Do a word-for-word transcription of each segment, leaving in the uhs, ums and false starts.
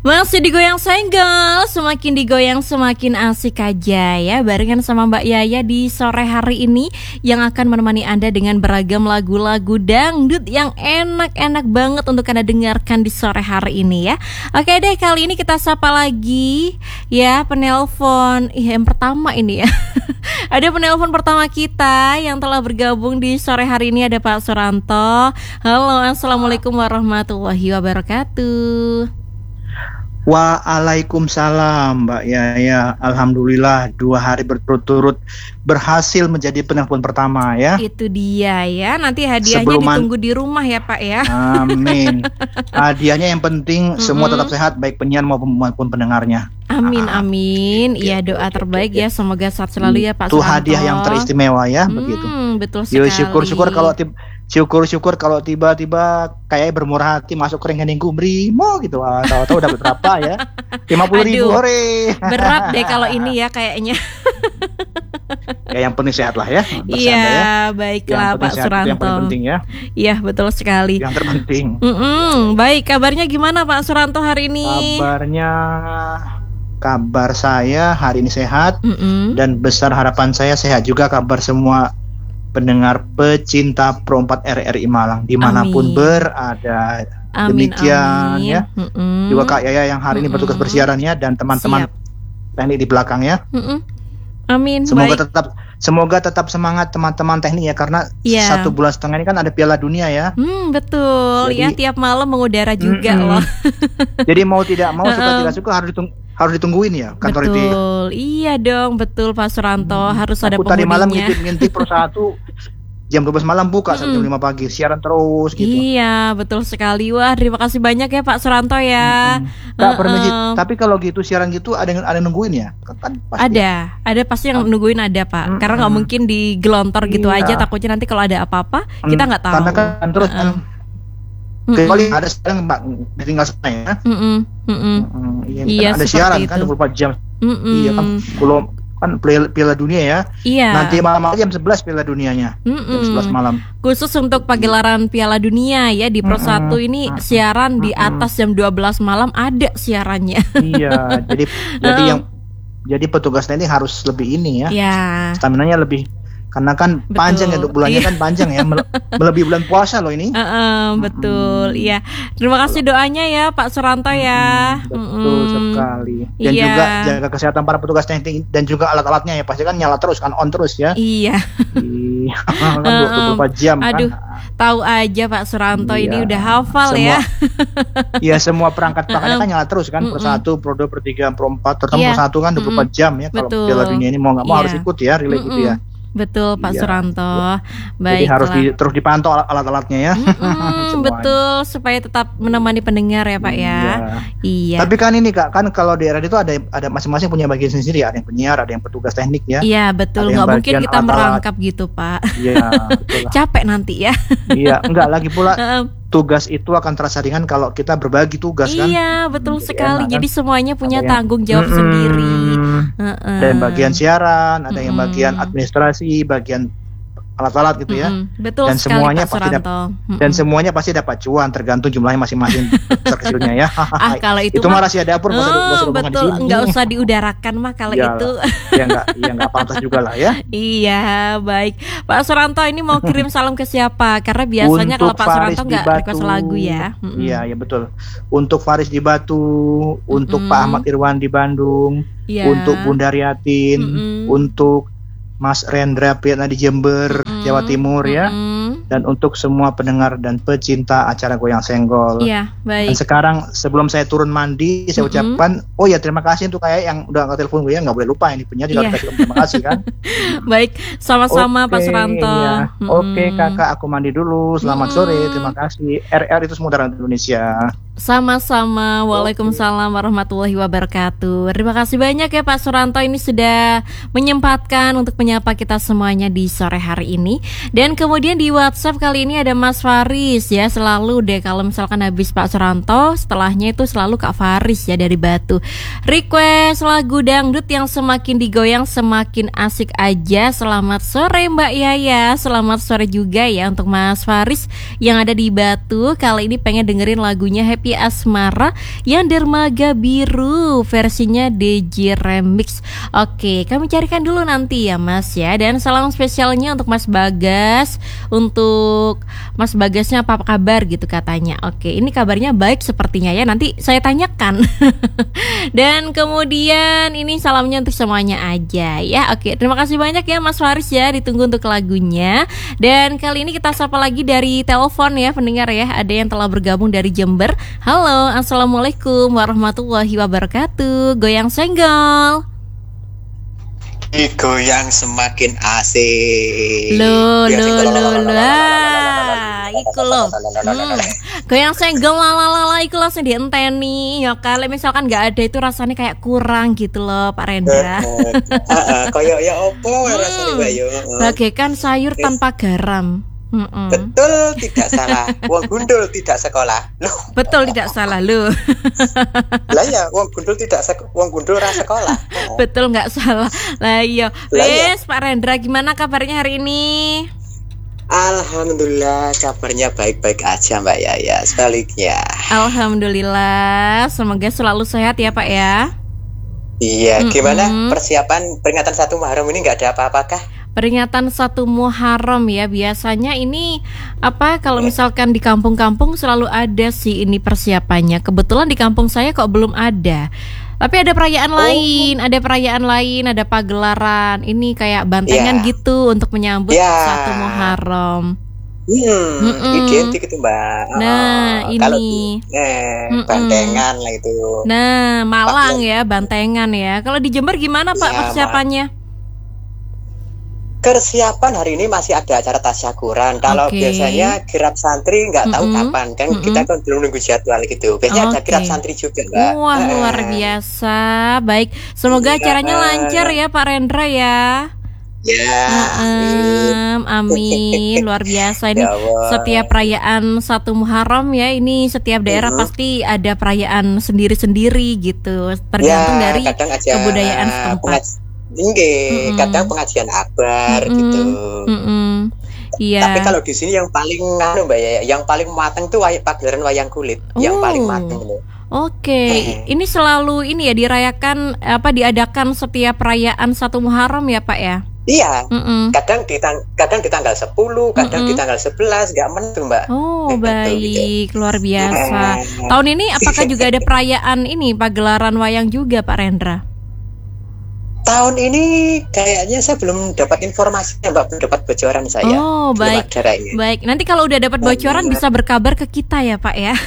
Masih digoyang senggol, semakin digoyang semakin asik aja ya. Barengan sama Mbak Yaya di sore hari ini yang akan menemani Anda dengan beragam lagu-lagu dangdut yang enak-enak banget untuk Anda dengarkan di sore hari ini ya. Oke deh, kali ini kita sapa lagi ya penelpon Ih, yang pertama ini ya. Ada penelpon pertama kita yang telah bergabung di sore hari ini, ada Pak Suranto. Halo, assalamualaikum warahmatullahi wabarakatuh. Waalaikumsalam Mbak Yaya. Alhamdulillah dua hari berturut-turut berhasil menjadi penelpon pertama ya. Itu dia ya. Nanti hadiahnya Sebelum ditunggu di rumah ya Pak ya. Amin. Hadiahnya yang penting mm-hmm. semua tetap sehat, baik penyiar maupun, maupun pendengarnya. Amin amin. Iya, doa terbaik ya. Semoga sehat selalu ya Pak Itu Suranto. hadiah yang teristimewa ya, hmm, begitu. Betul sekali. Yo, syukur-syukur kalau tiba syukur-syukur kalau tiba-tiba kayak bermurah hati masuk ke rekening Brimo gitu. Ah, tahu-tahu dapat berapa ya? lima puluh ribu hore. Berat deh kalau ini ya kayaknya. Ya yang penting sehat lah ya. Iya, ya. Baiklah Pak Suranto. Yang paling penting ya. Iya, betul sekali. Yang terpenting. Mm-mm. Baik, kabarnya gimana Pak Suranto hari ini? Kabarnya Kabar saya hari ini sehat, mm-mm. dan besar harapan saya sehat juga kabar semua pendengar pecinta Pro empat R R I Malang dimanapun amin. berada. Amin, Demikian amin. ya. Mm-mm. Juga Kak Yaya yang hari mm-mm. ini bertugas bersiarannya dan teman-teman Siap. teknik di belakangnya. Mm-mm. Amin. Semoga Baik. tetap semoga tetap semangat teman-teman teknik ya, karena yeah. satu bulan setengah ini kan ada Piala Dunia ya. Hmm, betul. Jadi, ya tiap malam mengudara juga mm-mm. loh. Jadi mau tidak mau suka tidak suka harus ditunggu. Harus ditungguin ya kantor itu. Betul, iya dong, betul Pak Suranto. Hmm. Harus ada penghuninya. Tadi malam ngintip-ngintip Pro satu jam dua belas malam buka sampai jam lima pagi siaran terus gitu. Iya, betul sekali. Wah, terima kasih banyak ya Pak Suranto ya. Mm-hmm. Kak, uh-uh. permisi, tapi kalau gitu siaran gitu ada yang ada yang nungguin ya? Kan pasti. Ada, ada pasti yang nungguin ada Pak. Mm-hmm. Karena nggak mungkin digelontor gitu iya. aja. Takutnya nanti kalau ada apa-apa kita nggak tahu. Karena kan terus uh-uh. kan kecuali ada sekarang Mbak tinggal sana ya. Mm-mm. Mm-mm. Mm-mm. Iya, iya ada siaran itu. Kan dua puluh empat jam. Mm-mm. Iya kan belum kan Piala Dunia ya. Iya. Nanti malam jam sebelas Piala Dunianya. Mm-mm. Jam sebelas malam. Khusus untuk pagelaran Piala Dunia ya di Pro satu ini mm-mm. siaran mm-mm. di atas jam dua belas malam ada siarannya. Iya, jadi jadi yang jadi petugasnya ini harus lebih ini ya. Iya. Staminanya lebih. Karena kan betul. panjang ya, bulannya kan panjang ya, melebihi bulan puasa loh ini. Uh-uh, betul, iya. Hmm. Terima kasih doanya ya Pak Suranto ya. Hmm, betul hmm. sekali. Dan iya. juga jaga kesehatan para petugas teknik dan juga alat-alatnya ya, pasti kan nyala terus kan, on terus ya. Iya. Iya. Kan dua puluh empat jam kan. Aduh, tahu aja Pak Suranto iya. ini udah hafal semua, ya. Iya, semua perangkat-perangkatnya kan nyala terus kan, Pro satu, Pro dua, Pro tiga, Pro empat, terutama yeah. Pro satu kan dua puluh empat jam ya. Kalau Piala Dunia ini mau nggak mau yeah. harus ikut ya, relay mm-mm. gitu ya. Betul Pak iya, Suranto. Baik. Jadi harus di, terus dipantau alat-alatnya ya. Mm-hmm, betul, supaya tetap menemani pendengar ya Pak ya. Iya. iya. Tapi kan ini Kak, kan kalau di R R I itu ada ada masing-masing punya bagian sendiri, ada yang penyiar, ada yang petugas teknik ya. Iya, betul. Nggak mungkin kita alat-alat. merangkap gitu Pak. Iya, betul. Capek nanti ya. Iya, enggak lagi pula. Tugas itu akan terasa ringan kalau kita berbagi tugas kan. Iya, betul jadi sekali. Enak, jadi kan? semuanya punya yang, tanggung jawab mm, sendiri. Uh-uh. Ada yang bagian siaran, ada mm. yang bagian administrasi, bagian alat-alat gitu ya. Mm-hmm. Betul dan sekali semuanya Pak pasti Suranto. dapat, mm-hmm. dan semuanya pasti dapat cuan tergantung jumlahnya masing-masing kecilnya ya. Ah, kalau itu, itu mah rahasia dapur, oh, betul, nggak usah diudarakan mah kalau ya, itu. Ya nggak, ya nggak pantas juga lah ya. Iya, baik. Pak Suranto ini mau kirim salam ke siapa? Karena biasanya untuk kalau Pak Suranto nggak request lagu ya. Mm-hmm. Iya, ya betul. Untuk Faris di Batu, untuk mm-hmm. Pak Ahmad Irwan di Bandung, yeah. untuk Bunda Riatin, mm-hmm. untuk Mas Rendra Piatna di Jember, mm, Jawa Timur ya, mm, dan untuk semua pendengar dan pecinta acara Goyang Senggol. Iya, baik. Dan sekarang sebelum saya turun mandi, saya mm-hmm. ucapkan, oh ya terima kasih untuk kayak yang udah nggak telepon gue ya, nggak boleh lupa ini punya juga yeah. terima kasih kan. Baik, sama-sama okay, Pak Suranto. Ya. Mm-hmm. Oke okay, kakak, aku mandi dulu. Selamat mm-hmm. sore, terima kasih. R R itu semua dari Indonesia. Sama-sama. Waalaikumsalam warahmatullahi wabarakatuh. Terima kasih banyak ya Pak Suranto ini sudah menyempatkan untuk menyapa kita semuanya di sore hari ini. Dan kemudian di WhatsApp WhatsApp kali ini ada Mas Faris ya. Selalu deh kalau misalkan habis Pak Suranto, setelahnya itu selalu Kak Faris ya dari Batu. Request lagu dangdut yang semakin digoyang semakin asik aja. Selamat sore Mbak Yaya. Selamat sore juga ya untuk Mas Faris yang ada di Batu. Kali ini pengen dengerin lagunya Happy Asmara yang Dermaga Biru versinya D J Remix. Oke, kami carikan dulu nanti ya Mas ya. Dan salam spesialnya untuk Mas Bagas. Untuk Mas Bagasnya apa kabar gitu katanya. Oke, ini kabarnya baik sepertinya ya. Nanti saya tanyakan. Dan kemudian ini salamnya untuk semuanya aja ya. Oke, terima kasih banyak ya Mas Faris ya. Ditunggu untuk lagunya. Dan kali ini kita sapa lagi dari telepon ya pendengar ya. Ada yang telah bergabung dari Jember. Halo, assalamualaikum warahmatullahi wabarakatuh. Goyang senggol. Goyang semakin asik. Lo lo lo lo. Iku lo. Goyang senggol lalalala iku langsung dienteni. Ya kalau misalkan nggak ada itu rasanya kayak kurang gitu loh Pak Rendra. Heeh, koyo ya opo rasane Mbak yo. Bagaikan sayur tanpa garam. Mm-mm. Betul, tidak salah. Wong gundul tidak sekolah. Loh. Betul tidak salah lo. Lah ya, wong gundul tidak sek- wong gundul ra sekolah. Oh. Betul nggak salah. Lah iya. Wes Pak Rendra gimana kabarnya hari ini? Alhamdulillah kabarnya baik-baik aja Mbak Yaya. Sebaliknya. Alhamdulillah, semoga selalu sehat ya Pak ya. Iya, gimana Mm-mm. persiapan peringatan satu Muharram ini nggak ada apa-apakah? Peringatan satu Muharram ya, biasanya ini apa kalau misalkan di kampung-kampung selalu ada sih ini persiapannya. Kebetulan di kampung saya kok belum ada. Tapi ada perayaan oh. lain, ada perayaan lain, ada pagelaran. Ini kayak bantengan yeah. gitu untuk menyambut yeah. satu Muharram. Hmm, identik itu Mbak. Nah, oh, ini kalau di, eh, bantengan lah itu. Nah, Malang Pak, ya, bantengan ya. Kalau di Jember gimana Pak ya, persiapannya? Persiapan hari ini masih ada acara tasyakuran. Kalau okay. biasanya kirap santri nggak tahu mm-hmm. kapan kan mm-hmm. kita kan belum nunggu jadwal gitu. Biasanya okay. ada kirap santri juga Mbak. Wah eh. luar biasa. Baik, semoga ya. acaranya lancar ya Pak Rendra ya. Ya, amin. amin, luar biasa ini. Ya setiap perayaan satu Muharram ya, ini setiap daerah uh-huh. pasti ada perayaan sendiri-sendiri gitu, tergantung ya, dari kebudayaan setempat. Ini mm-hmm. kadang pengajian akbar mm-hmm. gitu. Mm-hmm. Iya. Tapi kalau di sini yang paling anu Mbak ya, yang paling matang tuh way- pagelaran wayang kulit, oh. yang paling matang loh. Oke, okay. eh. ini selalu ini ya dirayakan apa diadakan setiap perayaan satu Muharram ya Pak ya? Iya, Mm-mm. kadang di tang- kadang di tanggal sepuluh, kadang Mm-mm. di tanggal sebelas, nggak menentu Mbak. Oh baik, luar biasa. Tahun ini apakah juga ada perayaan ini pagelaran wayang juga Pak Rendra? Tahun ini kayaknya saya belum dapat informasinya Mbak, belum dapat bocoran saya. Oh baik, baik. Nanti kalau udah dapat bocoran oh, bisa berkabar ke kita ya Pak ya.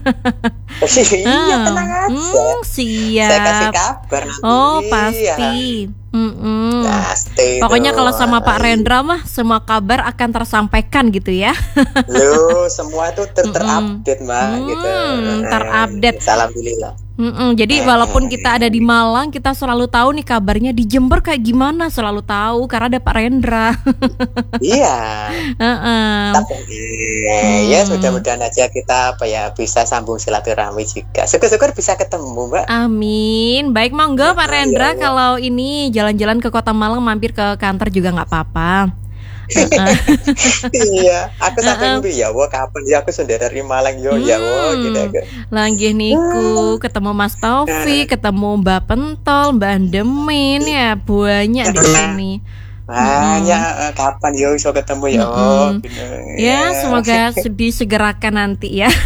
Iya tenang aja. Hmm, siap. Saya kasih kabar nanti. Oh pasti. Mm-mm. Pasti. Pokoknya kalau sama Pak Rendra mah semua kabar akan tersampaikan gitu ya. Loh, semua itu ter- terupdate Mbak hmm, gitu. Terupdate. Alhamdulillah. Mm-mm, jadi walaupun kita ada di Malang, kita selalu tahu nih kabarnya di Jember kayak gimana, selalu tahu karena ada Pak Rendra. Iya. Uh-uh. Tapi, hmm. ya mudah-mudahan aja kita apa ya bisa sambung silaturahmi juga. Syukur-syukur bisa ketemu Mbak. Amin. Baik monggo Pak Rendra, ya, kalau ini jalan-jalan ke Kota Malang mampir ke kantor juga nggak apa-apa. Uh-uh. Iya, aku sampai uh-uh. ya, wah kapan ya aku sudah dari Malang yo hmm. ya, wah gitu aku. Langgih niku ketemu Mas Taufik, ketemu Mbak Pentol, Mbak Demin ya, banyak di sini. Banyak hmm. kapan yo iso ketemu ya, oh, gitu. Ya, semoga disegerakan nanti ya.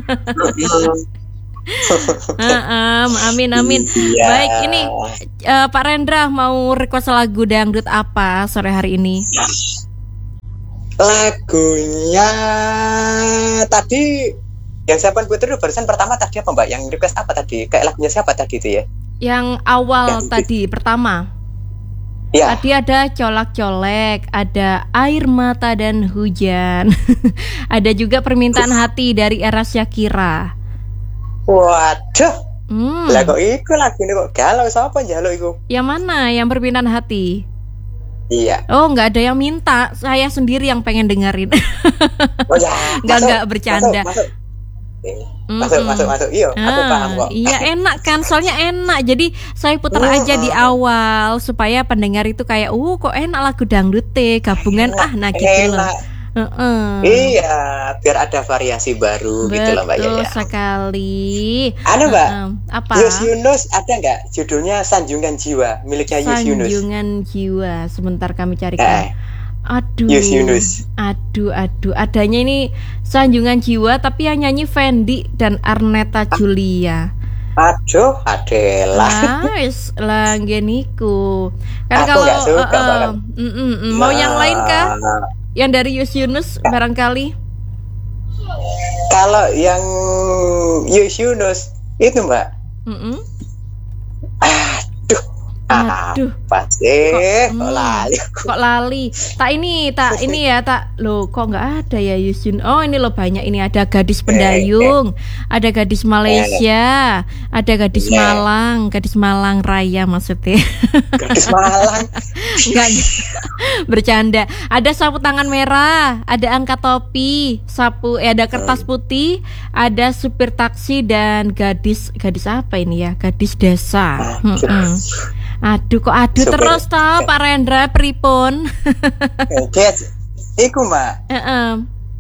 uh-uh, amin amin. Ya. Baik ini uh, Pak Rendra mau request lagu dangdut apa sore hari ini? Lagunya tadi yang siapa Putri barusan pertama tadi apa Mbak? Yang request apa tadi? Kayak lagunya siapa tadi itu ya? Yang awal yang tadi itu. Pertama. Ya. Tadi ada colak-colek, ada air mata dan hujan. Ada juga permintaan hati dari Era Syakira. Waduh. Hmm. Lah kok iku lagu ini kok galau siapa njaluk iku? Yang mana? Yang permintaan hati? Iya. Oh, nggak ada yang minta, saya sendiri yang pengen dengerin. Oh ya. Nggak nggak bercanda. Masuk, masuk, masuk, masuk, masuk. Iya, ah, aku paham kok. Iya enak kan, soalnya enak. Jadi saya putar oh, aja di awal supaya pendengar itu kayak, uh kok enak lagu dangdut teh, gabungan enak, ah, nah gitu enak. Loh. Uh-uh. Iya, biar ada variasi baru. Betul gitu loh Mbak Yaya. Betul sekali. Anu Mbak, uh-uh. Apa? Yus Yunus ada nggak judulnya Sanjungan Jiwa miliknya Yus Yunus? Sanjungan Jiwa, sebentar kami carikan. Eh. Aduh, Yus Yunus. Aduh, aduh, adanya ini Sanjungan Jiwa tapi yang nyanyi Fendi dan Arneta Julia. Aduh, Adela. Nice, langgeniku. Kan aku kalau gak suka uh, uh, mm, mm, mm. mau nah. yang lain kah? Yang dari Yus Yunus barangkali? Kalau yang Yus Yunus itu Mbak. Mm-mm. Aduh. Aduh. Pasti kok, kok lali. Kok lali? Tak ini, tak ini ya, tak. Loh, kok nggak ada ya Yus Yunus? Oh, ini loh banyak ini, ada Gadis Pendayung, ada Gadis Malaysia, ada Gadis Malang, Gadis Malang Raya maksudnya. Gadis Malang. Enggak. Bercanda. Ada Sapu Tangan Merah, ada Angkat Topi, sapu eh ada Kertas Putih, ada Supir Taksi dan gadis gadis apa ini ya? Gadis Desa. Hmm-hmm. Aduh kok aduh Super. Terus toh Pak Rendra pripun? Yes. Iku Mbak. Heeh.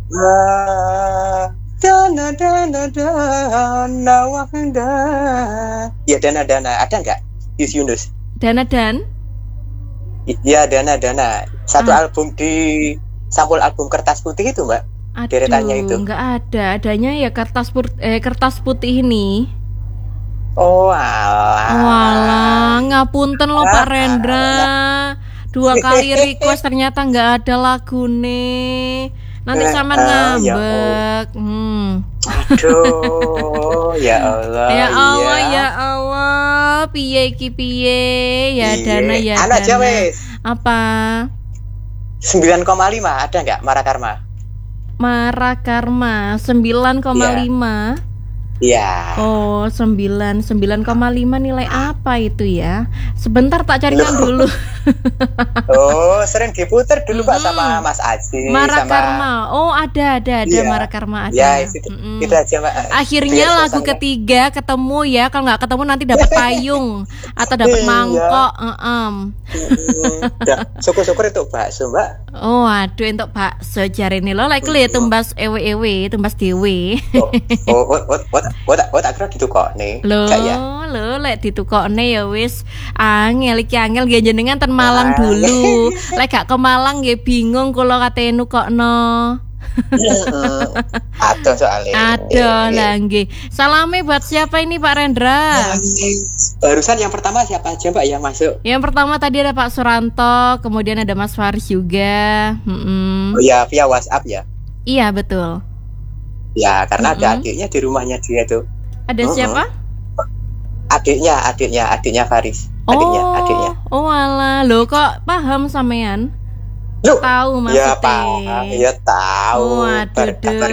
Dana dana dana wahda. Ya dana dana ada nggak Yus Yunus? Dana dan? Iya dana dana. Satu ah. album di sampul album Kertas Putih itu Mbak. Aduh, deretannya itu. Nggak ada, adanya ya kertas put eh, kertas putih ini. Oh alah. Oh alah, ngapunten loh Pak Rendra. Dua kali request ternyata nggak ada lagu nih. Nanti sama uh, ngambek. Ya hmm. Aduh, ya Allah. Ya Allah, ya, ya Allah. Piye ki piye? Ya dana ya Anak dana. Jawes. Apa? sembilan koma lima ada nggak Mara Karma? Mara Karma sembilan koma lima. Iya. Oh, sembilan sembilan koma lima nilai apa itu ya? Sebentar tak carikan dulu. Oh, sering diputar dulu Pak sama Mas Aji. Mara sama... Karma. Oh, ada ada ada ya. Mara Karma ada. Ya, itu, mm-hmm. itu aja Mbak. Akhirnya Biar lagu selesai. Ketiga ketemu ya. Kalau nggak ketemu nanti dapat payung atau dapat mangkok. Uh-um. Ya, syukur-syukur itu bakso Mbak. Oh, aduh untuk bakso jari ini lo like lihat tumbas ewe-ewe, tumbas dewe. Oh, oh, oh, oh. Oh tak, oh tak kira ditukokne. Lho, lho lek ditukokne ya wis angel iki angel nggih jenengan ten Malang dulu. Lek gak ke Malang nggih bingung kula kate nukokno. Aduh soalnya. Aduh lah nggih. Salame buat siapa ini Pak Rendra? Barusan yang pertama siapa aja Mbak yang masuk? Yang pertama tadi ada Pak Suranto, kemudian ada Mas Faris juga. Mm-mm. Oh ya, via WhatsApp ya? Iya betul. Ya, karena mm-hmm. ada adiknya di rumahnya dia tuh. Ada mm-hmm. siapa? Adiknya, adiknya, adiknya Faris. Adiknya, oh, adiknya. Oh alah, lo kok paham sampean? Loh, tahu maksudnya. Ya paham, ya tahu. Oh, aduh, kabar,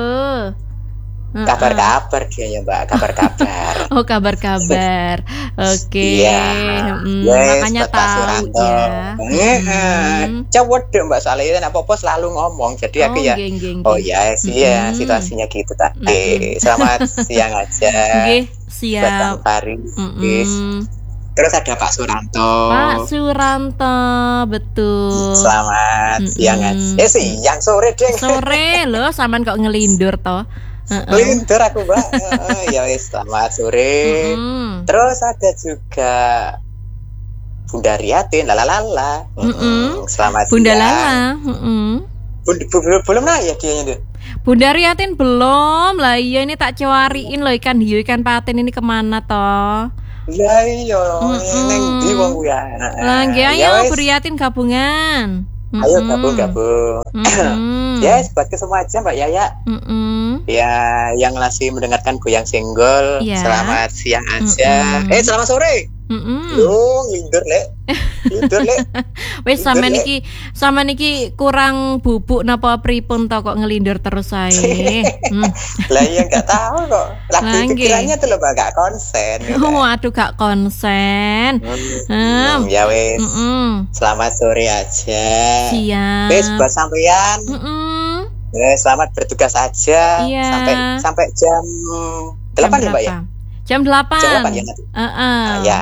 kabar-kabar dia ya Mbak, kabar-kabar. Oh kabar-kabar, oke. Okay. Iya. Hmm, yes, makanya tahu ya. Hmm. Cowok deh Mbak soalnya kan apa-apa selalu ngomong, jadi oh, aku ya. Geng, geng, oh geng. ya sih ya, hmm. situasinya gitu tadi. Hmm. Selamat siang aja. Oke, siap. Faris. Hmm. Terus ada Pak Suranto. Pak Suranto, betul. Selamat mm-mm. siang aja. Eh siang sore deh. Sore loh, saman kok ngelindur toh. Uh-uh. Lindur aku Mbak. uh, Ya wis selamat sore. Mm-hmm. Terus ada juga Bunda Riatin, lalalala. Mm-hmm. Selamat Bunda siang. Lala. Mm-hmm. Belum belum nah ya dianya tuh. Bunda Riatin belum lah. Iya ini tak cewariin loh ikan hiu ikan patin ini kemana toh? Lah iya, neng ndi wong ya. Lah nggih ayo Bu Riatin gabungan. Mm-mm. Ayo gabung-gabung. Ya, yes, buat ke semua aja Mbak Yaya. Mm-mm. Ya, yang masih mendengarkan Goyang Single, yeah. Selamat siang aja. Mm-mm. Eh, selamat sore. Mm-mm. Loh, lindur, Lek. Tidur lek. Wis sama niki sama niki kurang bubuk napa pripun to kok ngelindur terus ae. Hmm. Lah iya enggak tahu kok. Lagi pikirannya tuh lho Mbak gak konsen. Oh, aduh gak konsen. Hmm. Hmm. Ya wis. Mm-mm. Selamat sore aja. Siap. Wis buat sampean. Mm-mm. Eh, selamat bertugas aja iya. sampai sampai jam delapan ya Mbak ya? Jam delapan. Jam delapan ya nanti. Uh-uh. Nah, ya.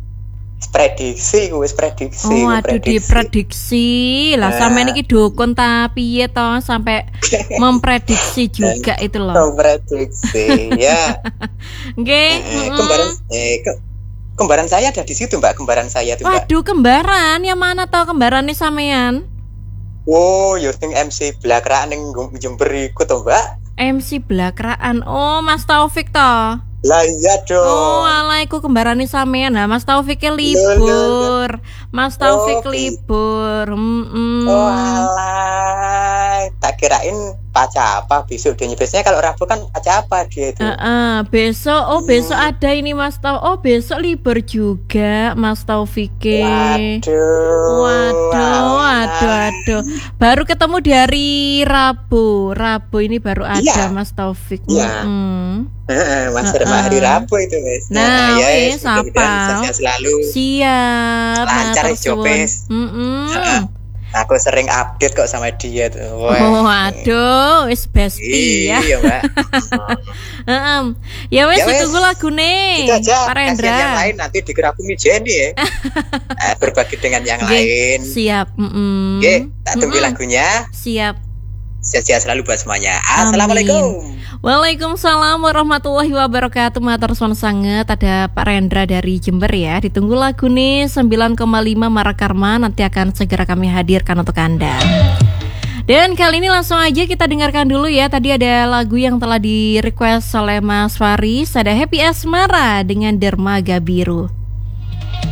Prediksi gue prediksi. Oh, aduh diprediksi. Lah nah. Sampe niki dukun ta piye to sampai memprediksi juga itu loh. Memprediksi ya. Nggih. Eh, kembaran eh ke, kembaran saya ada di situ Mbak, kembaran saya tuh Mbak. Waduh, kembaran. Yang mana to kembarannya sampean? Oh, yo sing M C Blakraan ning Jember iku to, Mbak. M C Blakraan. Oh, Mas Taufik to. Lah iya dong. Oh, ala iku kembarane sampean. Nah, Mas Taufik libur. Mas Taufik oh, libur. Mm-mm. Oh, alah. Tak kirain paca apa besok dia. Biasanya kalau Rabu kan paca apa dia itu. Uh-uh, besok oh besok hmm. ada ini Mas Taufik. Oh, besok libur juga Mas Taufik. Waduh. Waduh, waduh, waduh. Baru ketemu di hari Rabu. Rabu ini baru ada ya. Mas Taufik. Iya. Hmm. Uh, Mas uh-uh. hari Rabu itu, Mas. Nah, nah ya, wis apa? Selalu. Siap. Lancar jobes. Heeh. Aku sering update kok sama dia tuh. Oh, aduh, wis bestie ya. Iya, Mbak. Heeh. Ya wis ditunggu lagune. Pak Rendra. Yang lain nanti dikira aku mijeni ya. eh, berbagi dengan yang Gye, lain. Siap. Heeh. Oke, tak tunggu Mm-mm. lagunya. Siap. Sehat-sehat selalu buat semuanya. Assalamualaikum. Waalaikumsalam warahmatullahi wabarakatuh. Matur suwun sanget. Ada Pak Rendra dari Jember ya. Ditunggu lagu nih sembilan koma lima Marakarma. Nanti akan segera kami hadirkan untuk Anda. Dan kali ini langsung aja kita dengarkan dulu ya. Tadi ada lagu yang telah di request oleh Mas Faris. Ada Happy Asmara dengan Dermaga Biru.